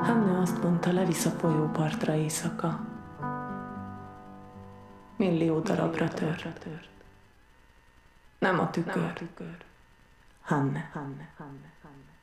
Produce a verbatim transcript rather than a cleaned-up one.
Hanne azt mondta, levisz a folyópartra éjszaka. Millió darabra tört. Nem a tükör. Hanne. Hanne. Hanne. Hanne.